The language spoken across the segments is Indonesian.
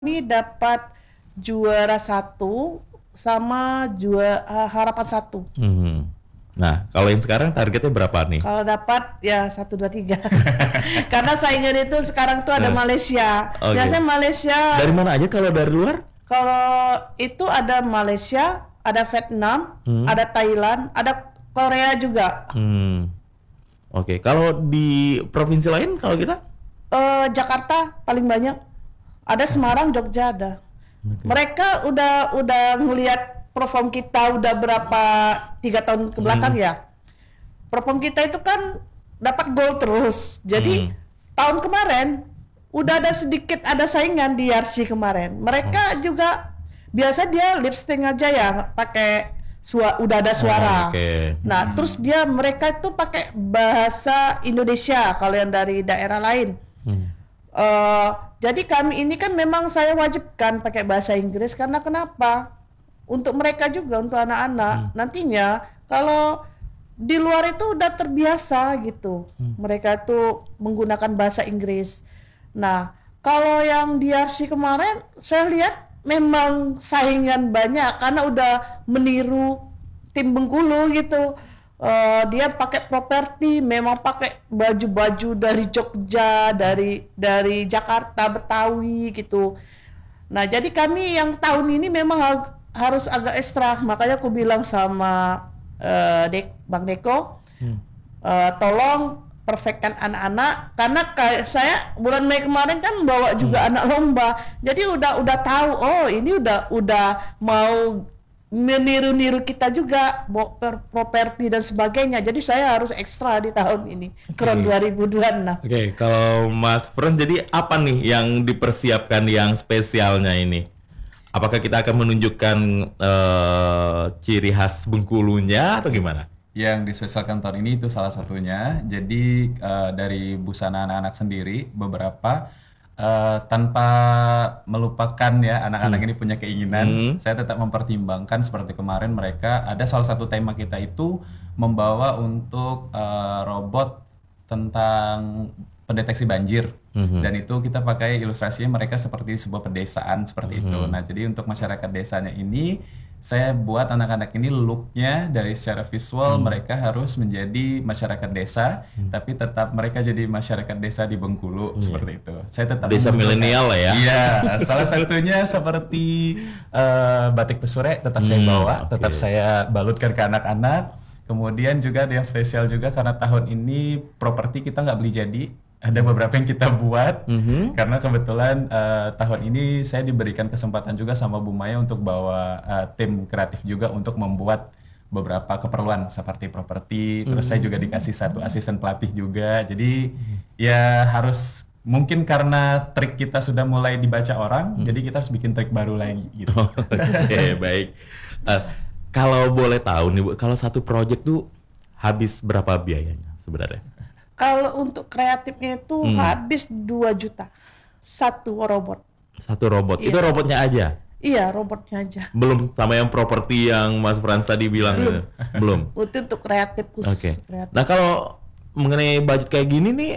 Kami dapat juara satu sama juara harapan satu. Nah, kalau yang sekarang targetnya berapa nih? Kalau dapat ya 1, 2, 3. Karena saingan itu sekarang tuh ada Malaysia. Oke. Biasanya Malaysia. Dari mana aja kalau dari luar? Kalau itu ada Malaysia, ada Vietnam, ada Thailand, ada Korea juga. Oke. Kalau di provinsi lain kalau kita? Jakarta paling banyak. Ada Semarang, Jogja ada. Mereka udah ngelihat perform kita udah berapa 3 tahun ke belakang ya. Perform kita itu kan dapat gol terus. Jadi tahun kemarin udah ada saingan di RC kemarin. Mereka juga biasa dia lip sync aja ya, pakai udah ada suara. Nah, terus mereka itu pakai bahasa Indonesia kalau yang dari daerah lain. Jadi kami ini kan memang saya wajibkan pakai bahasa Inggris karena kenapa? Untuk mereka juga, untuk anak-anak nantinya kalau di luar itu udah terbiasa gitu. Mereka itu menggunakan bahasa Inggris. Nah, kalau yang di RC kemarin saya lihat memang saingan banyak karena udah meniru tim Bengkulu gitu. Dia pakai properti, memang pakai baju-baju dari Jogja, dari Jakarta, Betawi gitu. Nah, jadi kami yang tahun ini memang harus agak ekstra, makanya aku bilang sama Bang Deko, tolong perfectkan anak-anak karena saya bulan Mei kemarin kan bawa juga anak lomba, jadi udah tahu ini udah mau meniru-niru kita juga properti dan sebagainya, jadi saya harus ekstra di tahun ini KRON 2026. Oke, kalau Mas Frans, jadi apa nih yang dipersiapkan yang spesialnya ini? Apakah kita akan menunjukkan ciri khas Bengkulunya atau gimana? Yang dispesialkan tahun ini itu salah satunya. Jadi dari busana anak-anak sendiri beberapa tanpa melupakan ya anak-anak ini punya keinginan, saya tetap mempertimbangkan seperti kemarin mereka ada salah satu tema kita itu membawa untuk robot tentang pendeteksi banjir. Dan itu kita pakai ilustrasinya mereka seperti sebuah pedesaan seperti itu. Nah, jadi untuk masyarakat desanya ini saya buat anak-anak ini looknya dari secara visual mereka harus menjadi masyarakat desa, tapi tetap mereka jadi masyarakat desa di Bengkulu seperti itu. Saya tetap desa milenial lah ya. Iya, salah satunya seperti batik pesure tetap saya bawa, tetap saya balutkan ke anak-anak. Kemudian juga ada yang spesial juga karena tahun ini properti kita nggak beli jadi. Ada beberapa yang kita buat karena kebetulan tahun ini saya diberikan kesempatan juga sama Bu Maya untuk bawa tim kreatif juga untuk membuat beberapa keperluan seperti properti. Terus saya juga dikasih satu asisten pelatih juga. Jadi ya harus mungkin karena trik kita sudah mulai dibaca orang, jadi kita harus bikin trik baru lagi gitu. Oke, baik. Kalau boleh tahu nih Bu, kalau satu project tuh habis berapa biayanya sebenarnya? Kalau untuk kreatifnya itu habis 2 juta satu robot. Satu robot, itu robotnya aja? Iya, robotnya aja. Belum sama yang properti yang Mas Frans tadi bilang? Belum. Itu untuk kreatif khusus. Kreatif. Nah, kalau mengenai budget kayak gini nih,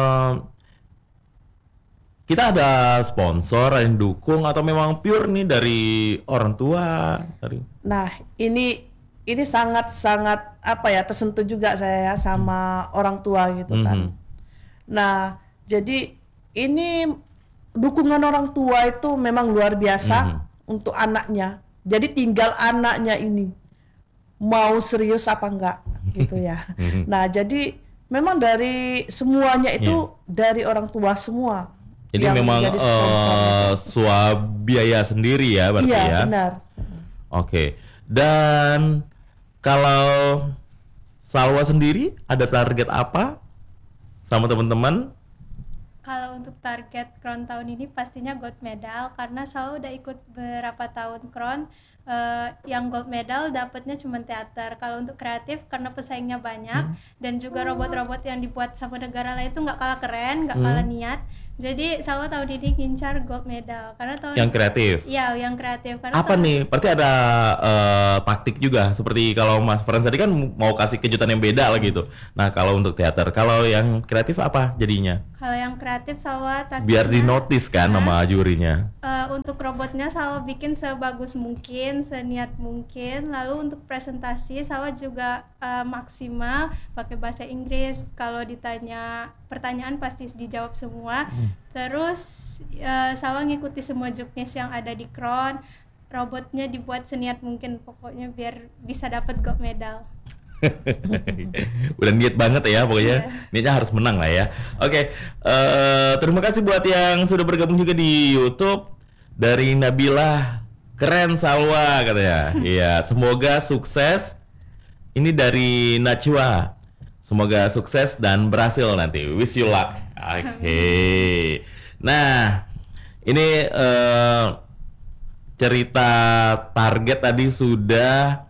kita ada sponsor yang dukung atau memang pure nih dari orang tua? Nah, ini sangat-sangat tersentuh juga saya ya sama orang tua gitu kan. Nah, jadi ini dukungan orang tua itu memang luar biasa untuk anaknya. Jadi tinggal anaknya ini mau serius apa enggak gitu ya. Nah, jadi memang dari semuanya itu dari orang tua semua. Jadi memang biaya sendiri ya berarti ya? Iya, benar. Oke. Dan kalau Salwa sendiri ada target apa sama teman-teman? Kalau untuk target KRON tahun ini pastinya gold medal karena Salwa udah ikut berapa tahun KRON, yang gold medal dapatnya cuma teater. Kalau untuk kreatif karena pesaingnya banyak dan juga robot-robot yang dibuat sama negara lain itu nggak kalah keren, nggak kalah niat. Jadi Salwa tahun ini ngincar gold medal karena tahun Yang kreatif. Iya, yang kreatif karena Apa nih? Berarti ada taktik juga. Seperti kalau Mas Frans tadi kan mau kasih kejutan yang beda lah gitu. Nah, kalau untuk teater, kalau yang kreatif apa jadinya? kalau yang kreatif Salwa Biar di taktiknya, notice kan sama jurinya. untuk robotnya Salwa bikin sebagus mungkin, seniat mungkin. Lalu untuk presentasi Salwa juga maksimal pakai bahasa Inggris. Kalau ditanya pertanyaan pasti dijawab semua. Terus Salwa ngikuti semua juknis yang ada di Crown. Robotnya dibuat seniat mungkin pokoknya biar bisa dapat gold medal. Udah niat banget ya pokoknya. Niatnya harus menang lah ya. Oke, terima kasih buat yang sudah bergabung juga di YouTube. Dari Nabila, keren Salwa katanya. Iya, semoga sukses. Ini dari Najwa. Semoga sukses dan berhasil nanti. Wish you luck. Oke. Nah, ini cerita target tadi sudah.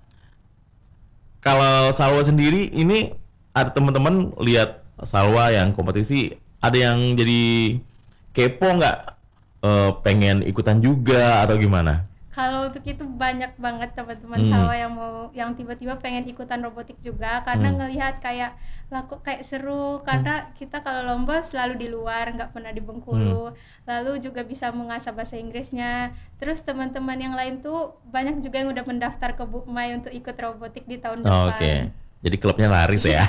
Kalau Salwa sendiri ini ada teman-teman lihat Salwa yang kompetisi, ada yang jadi kepo nggak? Pengen ikutan juga atau gimana? Kalau untuk itu banyak banget teman-teman Salwa yang tiba-tiba pengen ikutan robotik juga karena ngelihat kayak kok kayak seru karena kita kalau lomba selalu di luar, nggak pernah di Bengkulu. Lalu juga bisa mengasah bahasa Inggrisnya. Terus teman-teman yang lain tuh banyak juga yang udah mendaftar ke Bukmai untuk ikut robotik di tahun depan. Oke. Jadi klubnya laris ya.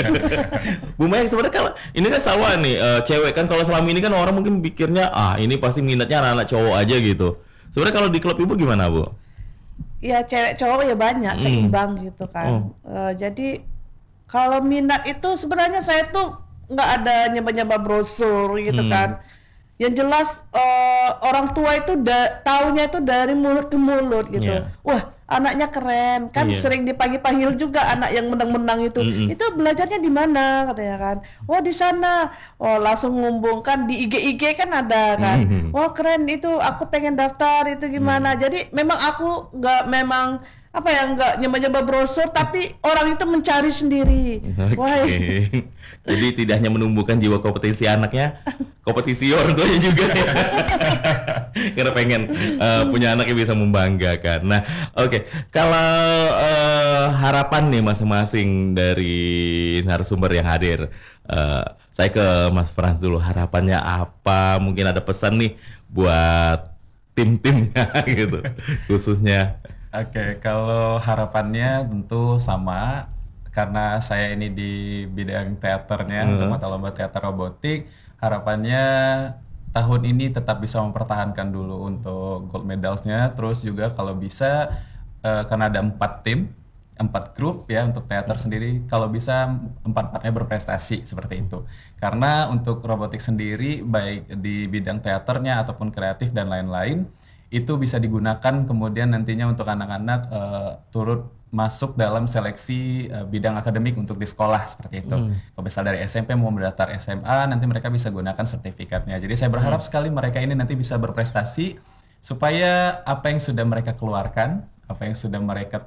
Bu Maya sebenarnya kalau ini kan Salwa nih cewek kan, kalau selama ini kan orang mungkin pikirnya ini pasti minatnya anak-anak cowok aja gitu. Sebenarnya kalau di klub ibu gimana Bu? Ya cewek cowok ya banyak, seimbang gitu kan. Jadi kalau minat itu sebenarnya saya tuh nggak ada nyeba-nyeba brosur gitu kan. Yang jelas orang tua itu taunya itu dari mulut ke mulut gitu. Iya. Wah, anaknya keren kan, sering dipanggil-panggil juga anak yang menang-menang itu. Itu belajarnya di mana katanya kan? Oh di sana. Oh langsung ngumbungkan di IG kan ada kan. Wah keren itu, aku pengen daftar itu gimana. Jadi memang aku nggak nggak nyoba-nyoba brosur, tapi orang itu mencari sendiri. Wah. Jadi tidak hanya menumbuhkan jiwa kompetisi anaknya, kompetisi orang tuanya juga ya. Karena pengen punya anak yang bisa membanggakan. Nah, oke. Kalau harapan nih masing-masing dari narasumber yang hadir, saya ke Mas Frans dulu. Harapannya apa? Mungkin ada pesan nih buat tim-timnya gitu, khususnya. Oke, kalau harapannya tentu sama. Karena saya ini di bidang teaternya untuk mata lomba teater robotik, harapannya tahun ini tetap bisa mempertahankan dulu untuk gold medalsnya. Terus juga kalau bisa karena ada 4 tim, 4 grup ya untuk teater sendiri, kalau bisa 4-4-nya berprestasi seperti itu. Karena untuk robotik sendiri baik di bidang teaternya ataupun kreatif dan lain-lain itu bisa digunakan kemudian nantinya untuk anak-anak turut masuk dalam seleksi bidang akademik untuk di sekolah seperti itu. Kalau misal dari SMP mau mendaftar SMA, nanti mereka bisa gunakan sertifikatnya. Jadi saya berharap sekali mereka ini nanti bisa berprestasi supaya apa yang sudah mereka keluarkan, apa yang sudah mereka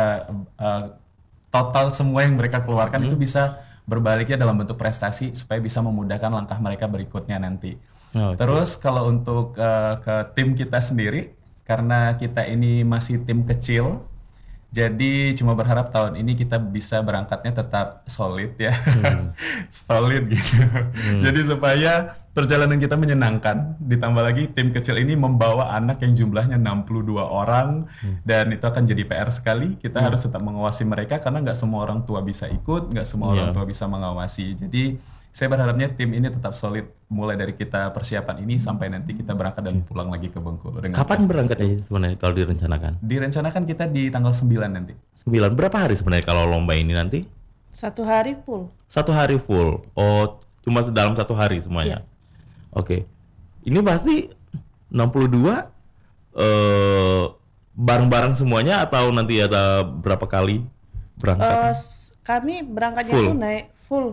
total semua yang mereka keluarkan itu bisa berbaliknya dalam bentuk prestasi supaya bisa memudahkan langkah mereka berikutnya nanti. Terus kalau untuk ke tim kita sendiri, karena kita ini masih tim kecil, jadi cuma berharap tahun ini kita bisa berangkatnya tetap solid ya, solid gitu. Jadi supaya perjalanan kita menyenangkan, ditambah lagi tim kecil ini membawa anak yang jumlahnya 62 orang, dan itu akan jadi PR sekali. Kita harus tetap mengawasi mereka karena nggak semua orang tua bisa ikut, nggak semua orang tua bisa mengawasi. Jadi saya berharapnya tim ini tetap solid mulai dari kita persiapan ini sampai nanti kita berangkat dan pulang lagi ke Bengkulu. Kapan berangkatnya sebenarnya kalau direncanakan? Direncanakan kita di tanggal 9 nanti. 9. Berapa hari sebenarnya kalau lomba ini nanti? 1 hari full. 1 hari full. Oh, cuma dalam 1 hari semuanya. Oke. Ini pasti 62 bareng-bareng semuanya atau nanti ada berapa kali berangkat? Kami berangkatnya Full. itu naik full.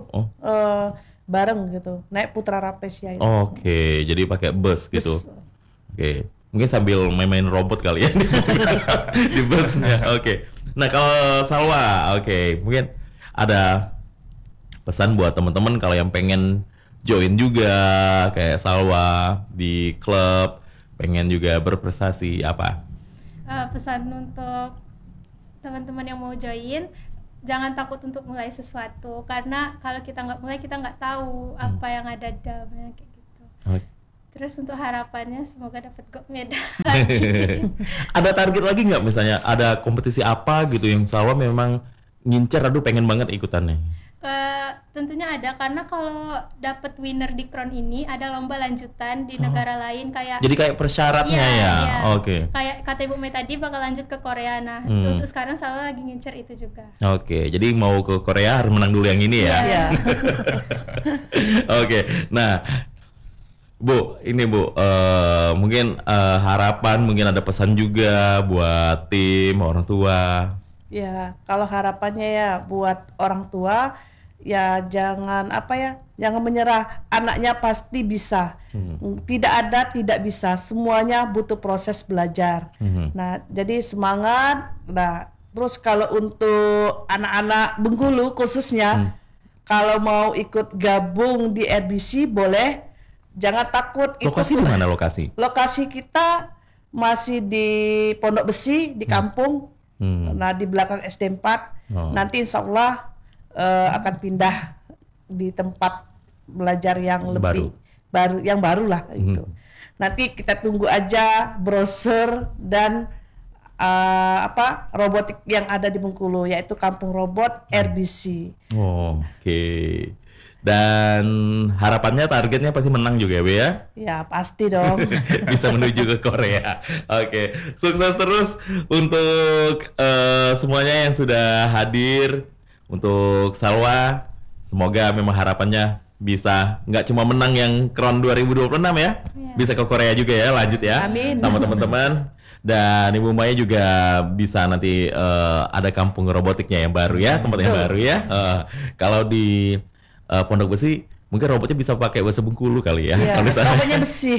bareng gitu, naik Putra Rapesia itu. Oke, jadi pakai bus gitu. Bus. Oke. Mungkin sambil main-main robot kali ya di busnya. Oke. Nah kalau Salwa, oke, mungkin ada pesan buat teman-teman kalau yang pengen join juga kayak Salwa di klub, pengen juga berprestasi apa? Pesan untuk teman-teman yang mau join, jangan takut untuk mulai sesuatu, karena kalau kita nggak mulai kita nggak tahu apa yang ada di dalamnya kayak gitu. Oke. Terus untuk harapannya semoga dapat gold medal lagi. Ada target lagi nggak, misalnya ada kompetisi apa gitu yang Salwa memang ngincer, aduh pengen banget ikutannya? Tentunya ada, karena kalau dapat winner di Crown ini ada lomba lanjutan di negara lain kayak. Jadi kayak persyaratnya Iya, ya? iya. Oke. Kayak kata Ibu Mei tadi bakal lanjut ke Korea. Nah, untuk sekarang Salwa lagi ngincer itu juga. Oke, jadi mau ke Korea harus menang dulu yang ini ya? Iya. Oke, nah Bu, ini Bu, mungkin harapan, mungkin ada pesan juga buat tim, orang tua. Ya, kalau harapannya ya buat orang tua ya jangan jangan menyerah, anaknya pasti bisa. Tidak ada tidak bisa, semuanya butuh proses belajar. Nah, jadi semangat. Nah, terus kalau untuk anak-anak Bengkulu khususnya, kalau mau ikut gabung di RBC boleh, jangan takut. Lokasi di mana lokasi? Lokasi kita masih di Pondok Besi di kampung. Nah, di belakang SD 4. Nanti insya Allah akan pindah di tempat belajar yang lebih baru lah gitu. Nanti kita tunggu aja brosur dan robotik yang ada di Bengkulu, yaitu Kampung Robot RBC. Oke. Dan harapannya targetnya pasti menang juga ya, Bu ya? Ya pasti dong. Bisa menuju ke Korea. Oke, sukses terus untuk semuanya yang sudah hadir. Untuk Salwa, semoga memang harapannya bisa nggak cuma menang yang Crown 2026 ya, bisa ke Korea juga ya, lanjut ya. Amin. Sama teman-teman. Dan Ibu Maya juga bisa nanti ada kampung robotiknya yang baru ya, tempat yang baru ya. Kalau di Pondok Besi mungkin robotnya bisa pakai bahasa Bengkulu kali ya. Iya, Kalau misalnya robotnya besi.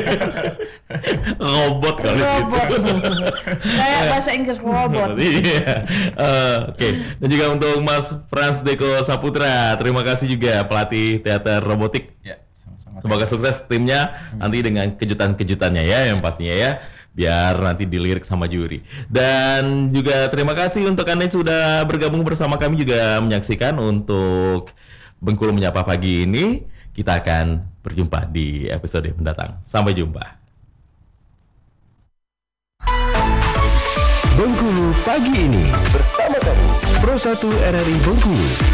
robot kali Robot. gitu. Kayak bahasa Inggris robot. Iya. Oke. Dan juga untuk Mas Frans Deko Saputra, terima kasih juga pelatih teater robotik. Ya, sama-sama. Semoga sukses timnya nanti dengan kejutan-kejutannya ya, yang pastinya ya, biar nanti dilirik sama juri. Dan juga terima kasih untuk Anda yang sudah bergabung bersama kami juga menyaksikan untuk Bengkulu Menyapa pagi ini. Kita akan berjumpa di episode mendatang. Sampai jumpa. Bengkulu pagi ini bersama kami Pro 1 RRI Bengkulu.